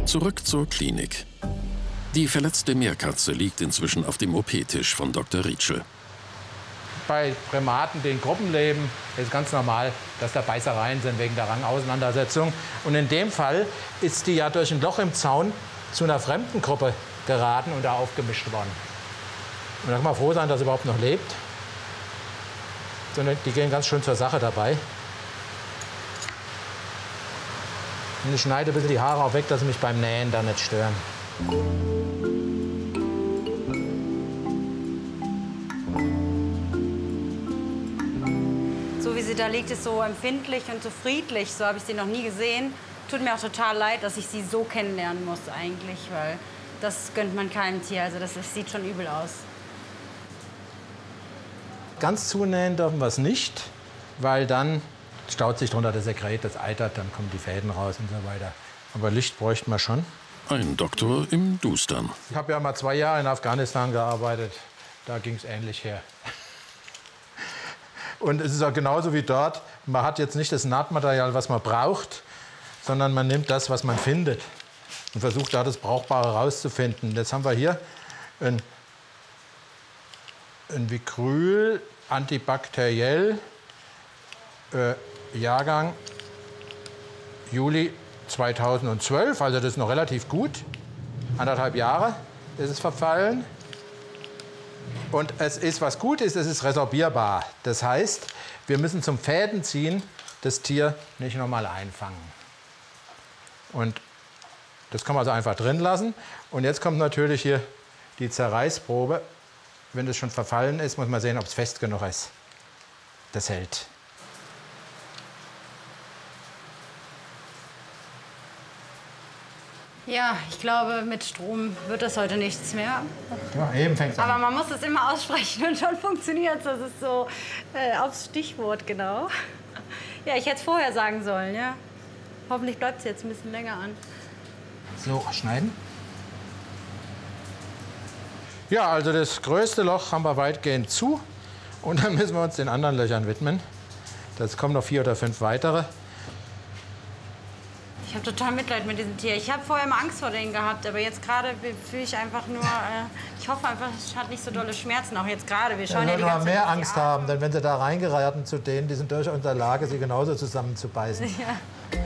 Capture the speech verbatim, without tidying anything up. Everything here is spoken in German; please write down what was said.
Zurück zur Klinik. Die verletzte Meerkatze liegt inzwischen auf dem O P-Tisch von Doktor Rietschel. Bei Primaten, die in Gruppen leben, ist es ganz normal, dass da Beißereien sind wegen der Rangauseinandersetzung. Und in dem Fall ist die ja durch ein Loch im Zaun zu einer fremden Gruppe geraten und da aufgemischt worden. Und da kann man froh sein, dass sie überhaupt noch lebt. Sondern die gehen ganz schön zur Sache dabei. Und ich schneide ein bisschen die Haare auch weg, dass sie mich beim Nähen da nicht stören. So wie sie da liegt, ist so empfindlich und so friedlich. So habe ich sie noch nie gesehen. Tut mir auch total leid, dass ich sie so kennenlernen muss eigentlich, weil das gönnt man keinem Tier. Also das, das sieht schon übel aus. Ganz zunähen dürfen wir es nicht, weil dann staut sich drunter das Sekret, das eitert, dann kommen die Fäden raus und so weiter. Aber Licht bräuchten wir schon. Ein Doktor im Dustern. Ich habe ja mal zwei Jahre in Afghanistan gearbeitet. Da ging es ähnlich her. Und es ist auch genauso wie dort. Man hat jetzt nicht das Nahtmaterial, was man braucht, sondern man nimmt das, was man findet und versucht da das Brauchbare rauszufinden. Jetzt haben wir hier ein, ein Vicryl antibakteriell, äh, Jahrgang Juli zweitausendzwölf, also das ist noch relativ gut. Anderthalb Jahre ist es verfallen. Und es ist, was gut ist, es ist resorbierbar. Das heißt, wir müssen zum Fädenziehen das Tier nicht nochmal einfangen. Und das kann man also einfach drin lassen. Und jetzt kommt natürlich hier die Zerreißprobe. Wenn das schon verfallen ist, muss man sehen, ob es fest genug ist. Das hält. Ja, ich glaube, mit Strom wird das heute nichts mehr. Ja, eben fängt's an. Aber man muss es immer aussprechen und schon funktioniert es. Das ist so äh, aufs Stichwort genau. Ja, ich hätte es vorher sagen sollen, ja. Hoffentlich bleibt es jetzt ein bisschen länger an. So, schneiden. Ja, also das größte Loch haben wir weitgehend zu. Und dann müssen wir uns den anderen Löchern widmen. Jetzt kommen noch vier oder fünf weitere. Ich habe total Mitleid mit diesem Tier. Ich habe vorher immer Angst vor denen gehabt, aber jetzt gerade fühle ich einfach nur, äh, ich hoffe einfach, es hat nicht so dolle Schmerzen, auch jetzt gerade. Wir schauen ja, ja die ganze Zeit mehr Angst haben, denn wenn sie da reingeraten zu denen, die sind durchaus in der Lage, sie genauso zusammenzubeißen. Ja.